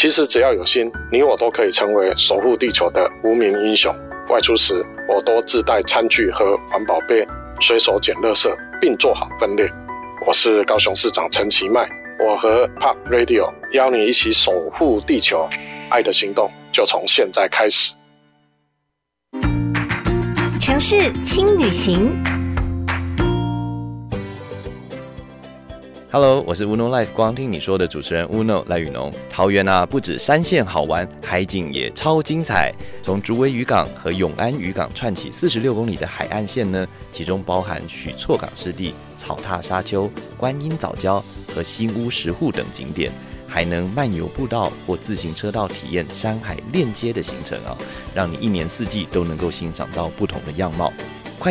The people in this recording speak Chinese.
其实只要有心，你我都可以成为守护地球的无名英雄。外出时，我都自带餐具和环保杯，随手捡垃圾，并做好分类。我是高雄市长陈其迈，我和 Pop Radio 邀你一起守护地球，爱的行动就从现在开始。 城市轻旅行。 Hello， 我是 Uno Life 光听你说的主持人 Uno 赖宇农。桃园不止山线好玩，海景也超精彩。从竹围渔港和永安渔港串起46公里的海岸线呢，其中包含许厝港湿地、草踏沙丘、观音藻礁和新屋石户等景点，还能漫游步道或自行车道体验山海链接的行程让你一年四季都能够欣赏到不同的样貌。